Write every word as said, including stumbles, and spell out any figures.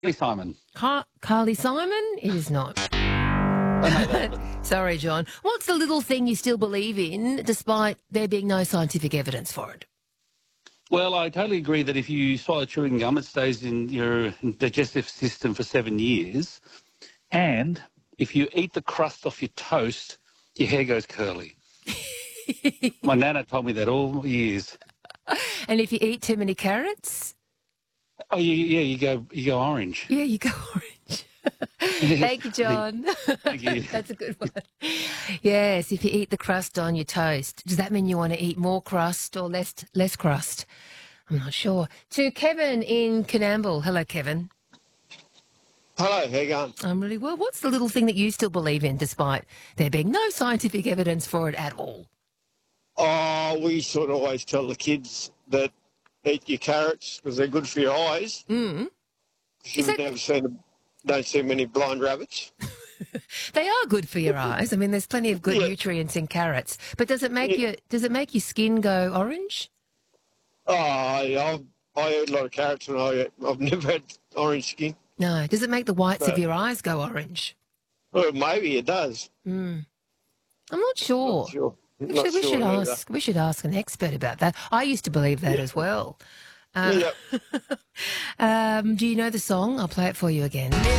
Simon. Car- Carly Simon? It is not. Sorry, John. What's the little thing you still believe in despite there being no scientific evidence for it? Well, I totally agree that if you swallow chewing gum, it stays in your digestive system for seven years. And if you eat the crust off your toast, your hair goes curly. My nana told me that all years. And if you eat too many carrots? Oh, you, yeah, you go you go orange. Yeah, you go orange. Thank you, John. Thank you. That's a good one. Yes, if you eat the crust on your toast, does that mean you want to eat more crust or less less crust? I'm not sure. To Kevin in Canamble. Hello, Kevin. Hello, how you going? I'm really well. What's the little thing that you still believe in despite there being no scientific evidence for it at all? Oh, we sort of always tell the kids that eat your carrots because they're good for your eyes. Mm. You've that... never seen them, don't see many blind rabbits. They are good for your eyes. I mean, there's plenty of good yeah. nutrients in carrots. But does it make yeah. you does it make your skin go orange? Oh, I, I eat a lot of carrots and I, I've never had orange skin. No. Does it make the whites no. of your eyes go orange? Well, maybe it does. Mm. I'm not sure. Not sure. We Not should, we sure should either. ask. We should ask an expert about that. I used to believe that yeah. as well. Uh, yeah. um, do you know the song? I'll play it for you again.